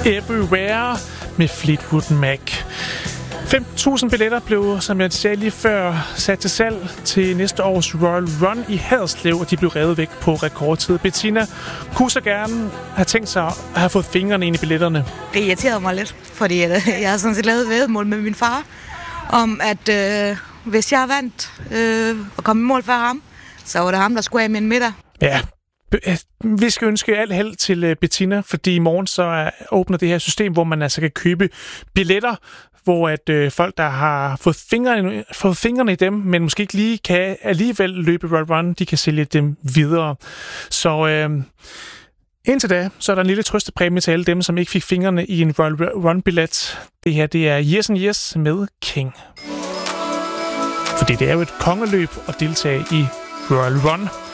Everywhere med Fleetwood Mac. 5.000 billetter blev, som jeg sagde lige før, sat til salg til næste års Royal Run i Haderslev, og de blev revet væk på rekordtid. Bettina kunne så gerne have tænkt sig at have fået fingrene ind i billetterne. Det irriterede mig lidt, fordi jeg har sådan set lavet væddemål med min far, om at hvis jeg vandt og kom i mål for ham, så var det ham, der skulle af med en middag. Ja, vi skal ønske alt held til Bettina, fordi i morgen så åbner det her system, hvor man altså kan købe billetter, hvor at folk, der har fået fingrene i dem, men måske ikke lige kan alligevel løbe Royal Run, de kan sælge dem videre. Så indtil da, så er der en lille trøstepræmie til alle dem, som ikke fik fingrene i en Royal Run-billet. Det her, det er Years and Years med King. Fordi det er jo et kongeløb at deltage i Royal Run.